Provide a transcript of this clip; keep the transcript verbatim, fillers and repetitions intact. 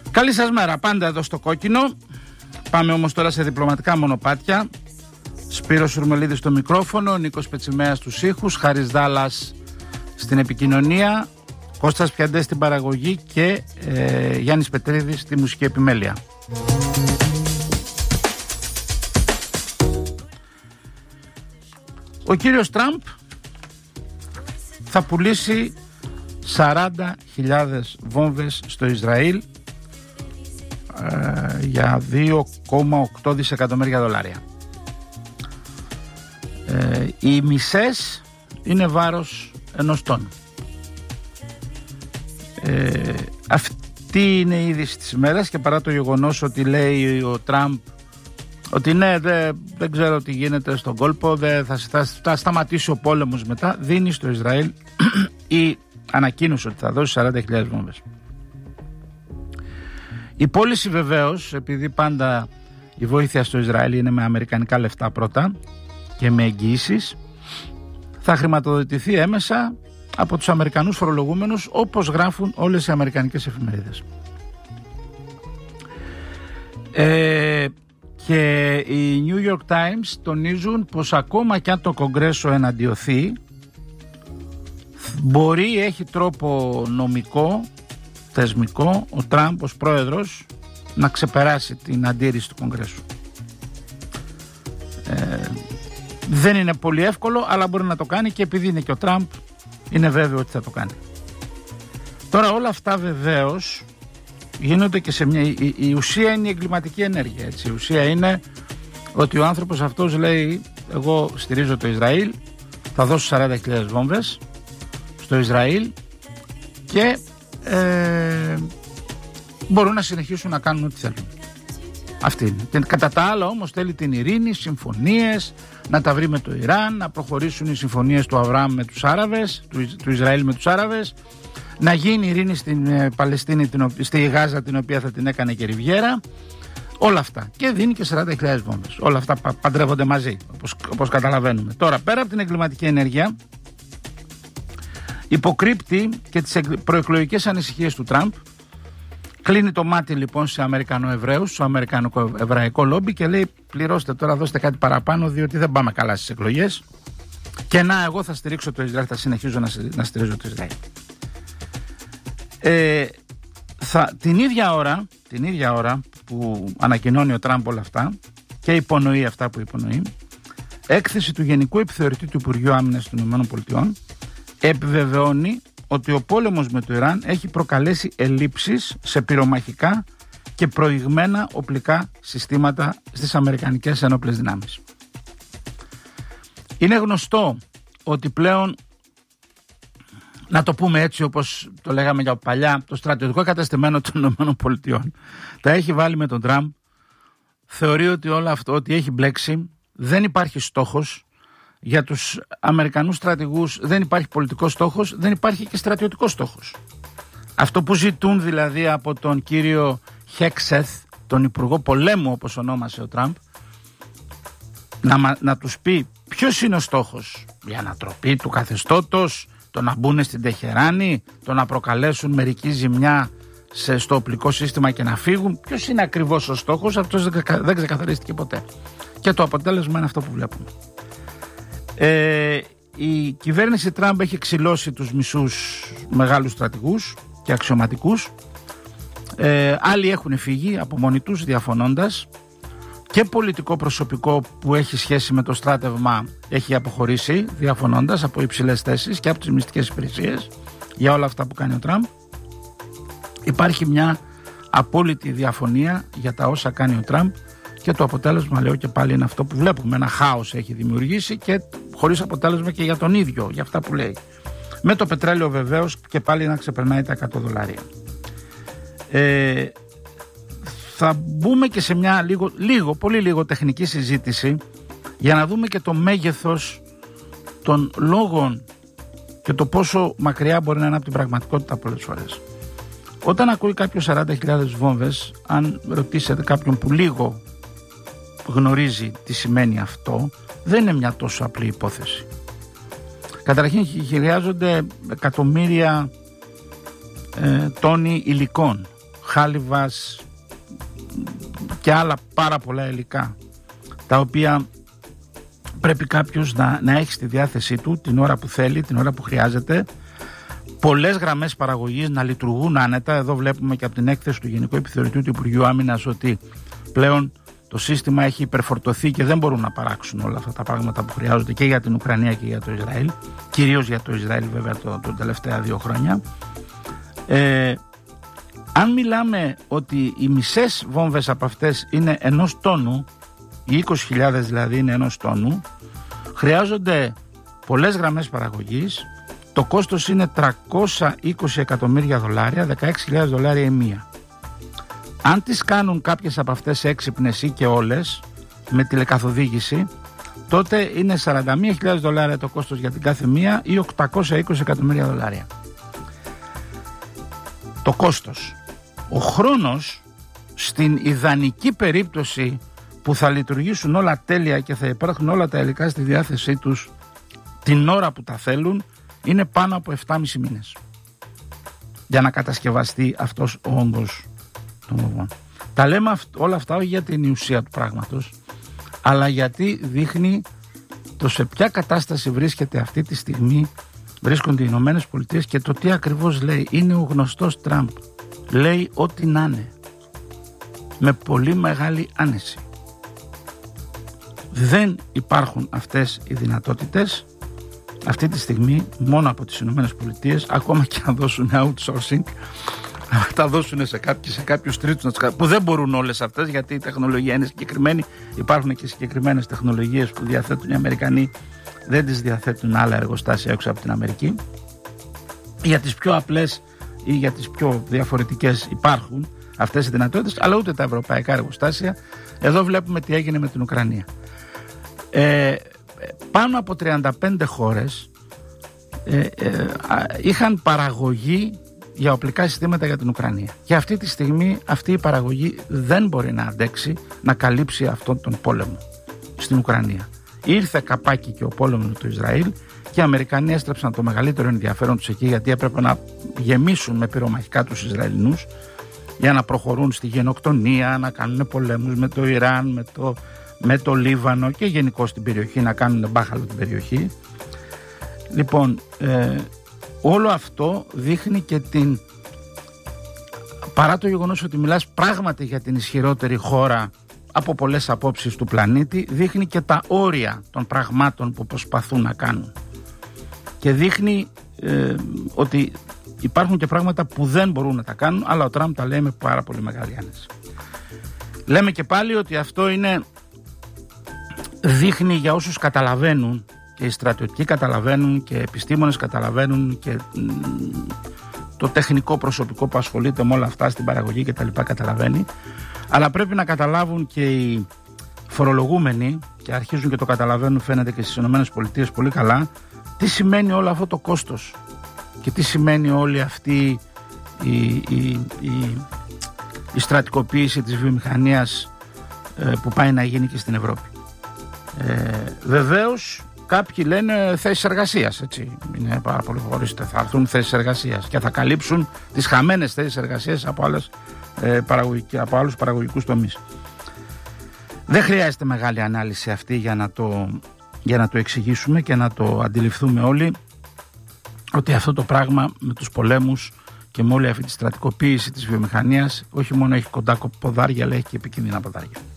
Καλή σας μέρα, πάντα εδώ στο Κόκκινο. Πάμε όμως τώρα σε διπλωματικά μονοπάτια. Σπύρος Σουρμελίδης στο μικρόφωνο, Νίκος Πετσιμέας στους ήχους, Χάρης Δάλλας στην επικοινωνία, Κώστας Πιαντές στην παραγωγή και ε, Γιάννης Πετρίδης στη μουσική επιμέλεια. Ο κύριος Τραμπ θα πουλήσει σαράντα χιλιάδες βόμβες στο Ισραήλ ε, για δύο κόμμα οκτώ δισεκατομμύρια δολάρια. Ε, οι μισές είναι βάρος ενός τόνου. Ε, αυτή είναι η είδηση της ημέρας, και παρά το γεγονός ότι λέει ο Τραμπ ότι ναι, δε, δεν ξέρω τι γίνεται στον κόλπο, δε, θα, θα, θα σταματήσει ο πόλεμος μετά, δίνει στο Ισραήλ η ανακοίνωση ότι θα δώσει σαράντα χιλιάδες βόμβες. Η πώληση βεβαίως, επειδή πάντα η βοήθεια στο Ισραήλ είναι με αμερικανικά λεφτά πρώτα και με εγγυήσεις, θα χρηματοδοτηθεί έμεσα από τους Αμερικανούς φορολογούμενους, όπως γράφουν όλες οι αμερικανικές εφημερίδες. Ε, και οι New York Times τονίζουν πως ακόμα και αν το Κογκρέσο εναντιωθεί, μπορεί, έχει τρόπο νομικό, θεσμικό, ο Τραμπ ως πρόεδρος να ξεπεράσει την αντίρρηση του Κογκρέσου. Ε, δεν είναι πολύ εύκολο, αλλά μπορεί να το κάνει, και επειδή είναι και ο Τραμπ, είναι βέβαιο ότι θα το κάνει. Τώρα όλα αυτά βεβαίως γίνονται και σε μια... Η, η ουσία είναι η εγκληματική ενέργεια, έτσι. Η ουσία είναι ότι ο άνθρωπος αυτός λέει: εγώ στηρίζω το Ισραήλ, θα δώσω σαράντα χιλιάδες βόμβες στο Ισραήλ και ε, μπορούν να συνεχίσουν να κάνουν ό,τι θέλουν. Αυτή είναι. Και κατά τα άλλα όμως θέλει την ειρήνη, συμφωνίες, να τα βρει με το Ιράν, να προχωρήσουν οι συμφωνίες του Αβραάμ με τους Άραβες, του, του Ισραήλ με τους Άραβες, να γίνει ειρήνη στην ε, Παλαιστίνη, την, στη Γάζα, την οποία θα την έκανε και Ριβιέρα. Όλα αυτά. Και δίνει και σαράντα χιλιάδες βόμβες. Όλα αυτά πα, παντρεύονται μαζί, όπως, όπως καταλαβαίνουμε. Τώρα, πέρα από την εγκληματική ενέργεια, υποκρύπτει και τις προεκλογικές ανησυχίες του Τραμπ. Κλείνει το μάτι λοιπόν σε Αμερικανοεβραίους, στο Αμερικανο-Εβραϊκό λόμπι, και λέει: πληρώστε τώρα, δώστε κάτι παραπάνω, διότι δεν πάμε καλά στις εκλογές. Και να, εγώ θα στηρίξω το Ισραήλ, θα συνεχίζω να, να στηρίζω το Ισραήλ. Ε, θα, την, ίδια ώρα, την ίδια ώρα που ανακοινώνει ο Τραμπ όλα αυτά και υπονοεί αυτά που υπονοεί, έκθεση του Γενικού Επιθεωρητή του Υπουργείου Άμυνας των ΗΠΑ επιβεβαιώνει ότι ο πόλεμος με το Ιράν έχει προκαλέσει ελλείψεις σε πυρομαχικά και προηγμένα οπλικά συστήματα στις αμερικανικές ενόπλες δυνάμεις. Είναι γνωστό ότι πλέον, να το πούμε έτσι όπως το λέγαμε για παλιά, το στρατιωτικό κατεστημένο των ΗΠΑ τα έχει βάλει με τον Τραμπ. Θεωρεί ότι όλο αυτό, ότι έχει μπλέξει, δεν υπάρχει στόχος. Για τους Αμερικανούς στρατηγούς δεν υπάρχει πολιτικός στόχος, δεν υπάρχει και στρατιωτικός στόχος. Αυτό που ζητούν δηλαδή από τον κύριο Χέξεθ, τον Υπουργό Πολέμου όπως ονόμασε ο Τραμπ, να, να τους πει ποιος είναι ο στόχος: η ανατροπή του καθεστώτος, το να μπουν στην Τεχεράνη, το να προκαλέσουν μερική ζημιά σε, στο οπλικό σύστημα και να φύγουν. Ποιος είναι ακριβώς ο στόχος? Αυτός δεν, δεν ξεκαθαρίστηκε ποτέ. Και το αποτέλεσμα είναι αυτό που βλέπουμε. Ε, η κυβέρνηση Τραμπ έχει ξυλώσει τους μισούς μεγάλους στρατηγούς και αξιωματικούς. Ε, άλλοι έχουν φύγει από μόνοι τους διαφωνώντας, και πολιτικό προσωπικό που έχει σχέση με το στράτευμα έχει αποχωρήσει διαφωνώντας από υψηλές θέσεις και από τις μυστικές υπηρεσίες για όλα αυτά που κάνει ο Τραμπ. Υπάρχει μια απόλυτη διαφωνία για τα όσα κάνει ο Τραμπ, και το αποτέλεσμα, λέω και πάλι, είναι αυτό που βλέπουμε. Ένα χάος έχει δημιουργήσει, και χωρίς αποτέλεσμα και για τον ίδιο, για αυτά που λέει. Με το πετρέλαιο βεβαίως και πάλι να ξεπερνάει τα εκατό δολάρια. Ε, θα μπούμε και σε μια λίγο, λίγο, πολύ λίγο τεχνική συζήτηση για να δούμε και το μέγεθος των λόγων και το πόσο μακριά μπορεί να είναι από την πραγματικότητα πολλές φορές. Όταν ακούει κάποιος σαράντα χιλιάδες βόμβες, αν ρωτήσετε κάποιον που λίγο γνωρίζει τι σημαίνει αυτό, δεν είναι μια τόσο απλή υπόθεση. Καταρχήν χρειάζονται εκατομμύρια ε, τόνοι υλικών, χάλιβας και άλλα πάρα πολλά υλικά, τα οποία πρέπει κάποιος να, να έχει στη διάθεσή του την ώρα που θέλει, την ώρα που χρειάζεται. Πολλές γραμμές παραγωγής να λειτουργούν άνετα. Εδώ βλέπουμε και από την έκθεση του Γενικού Επιθεωρητού του Υπουργείου Άμυνας ότι πλέον το σύστημα έχει υπερφορτωθεί και δεν μπορούν να παράξουν όλα αυτά τα πράγματα που χρειάζονται και για την Ουκρανία και για το Ισραήλ. Κυρίως για το Ισραήλ βέβαια το, το τελευταία δύο χρόνια. Ε, αν μιλάμε ότι οι μισές βόμβες από αυτές είναι ενός τόνου, οι είκοσι χιλιάδες δηλαδή είναι ενός τόνου, χρειάζονται πολλές γραμμές παραγωγής. Το κόστος είναι τριακόσια είκοσι εκατομμύρια δολάρια, δεκαέξι χιλιάδες δολάρια η μία. Αν τις κάνουν κάποιες από αυτές έξυπνες ή και όλες με τηλεκαθοδήγηση, τότε είναι σαράντα μία χιλιάδες δολάρια το κόστος για την κάθε μία ή οκτακόσια είκοσι εκατομμύρια δολάρια. Το κόστος. Ο χρόνος, στην ιδανική περίπτωση που θα λειτουργήσουν όλα τέλεια και θα υπάρχουν όλα τα υλικά στη διάθεσή τους την ώρα που τα θέλουν, είναι πάνω από επτά και μισό μήνες για να κατασκευαστεί αυτός ο όγκος των βομβών. Τα λέμε όλα αυτά όχι για την ουσία του πράγματος, αλλά γιατί δείχνει το σε ποια κατάσταση βρίσκεται αυτή τη στιγμή, βρίσκονται οι Ηνωμένες Πολιτείες και το τι ακριβώς λέει. Είναι ο γνωστός Τραμπ. Λέει ό,τι να είναι, με πολύ μεγάλη άνεση. Δεν υπάρχουν αυτές οι δυνατότητες αυτή τη στιγμή μόνο από τις Ηνωμένες Πολιτείες, ακόμα και να δώσουν outsourcing, να τα δώσουν σε, κάποιοι, σε κάποιους τρίτους, που δεν μπορούν όλες αυτές, γιατί η τεχνολογία είναι συγκεκριμένη. Υπάρχουν και συγκεκριμένες τεχνολογίες που διαθέτουν οι Αμερικανοί, δεν τις διαθέτουν άλλα εργοστάσια έξω από την Αμερική. Για τις πιο απλές ή για τις πιο διαφορετικές υπάρχουν αυτές οι δυνατότητες, αλλά ούτε τα ευρωπαϊκά εργοστάσια. Εδώ βλέπουμε τι έγινε με την Ουκρανία. Ε, πάνω από τριάντα πέντε χώρες ε, ε, είχαν παραγωγή για οπλικά συστήματα για την Ουκρανία. Και αυτή τη στιγμή αυτή η παραγωγή δεν μπορεί να αντέξει να καλύψει αυτόν τον πόλεμο στην Ουκρανία. Ήρθε καπάκι και ο πόλεμος του Ισραήλ και οι Αμερικανοί έστρεψαν το μεγαλύτερο ενδιαφέρον τους εκεί, γιατί έπρεπε να γεμίσουν με πυρομαχικά τους Ισραηλινούς για να προχωρούν στη γενοκτονία, να κάνουν πολέμους με το Ιράν, με το, με το Λίβανο και γενικώς στην περιοχή, να κάνουν μπάχαλο την περιοχή. Λοιπόν, ε, όλο αυτό δείχνει και την, παρά το γεγονός ότι μιλάς πράγματι για την ισχυρότερη χώρα από πολλές απόψεις του πλανήτη, δείχνει και τα όρια των πραγμάτων που προσπαθούν να κάνουν. Και δείχνει ε, ότι υπάρχουν και πράγματα που δεν μπορούν να τα κάνουν, αλλά ο Τραμπ τα λέει με πάρα πολύ μεγάλη άνεση. Λέμε και πάλι ότι αυτό είναι, δείχνει για όσους καταλαβαίνουν, και οι στρατιωτικοί καταλαβαίνουν και οι επιστήμονες καταλαβαίνουν και το τεχνικό προσωπικό που ασχολείται με όλα αυτά στην παραγωγή και τα λοιπά καταλαβαίνει, αλλά πρέπει να καταλάβουν και οι φορολογούμενοι, και αρχίζουν και το καταλαβαίνουν φαίνεται και στις ΗΠΑ πολύ καλά, τι σημαίνει όλο αυτό το κόστος και τι σημαίνει όλη αυτή η, η, η, η στρατικοποίηση της βιομηχανίας ε, που πάει να γίνει και στην Ευρώπη. Ε, βεβαίως κάποιοι λένε θέσεις εργασίας, έτσι, είναι πάρα πολύ χωρίστε, θα έρθουν θέσεις εργασίας και θα καλύψουν τις χαμένες θέσεις εργασίας από, άλλες, ε, από άλλους παραγωγικούς τομείς. Δεν χρειάζεται μεγάλη ανάλυση αυτή για να το, για να το εξηγήσουμε και να το αντιληφθούμε όλοι, ότι αυτό το πράγμα με τους πολέμους και με όλη αυτή τη στρατικοποίηση της βιομηχανίας όχι μόνο έχει κοντά ποδάρια, αλλά έχει και επικίνδυνα ποδάρια.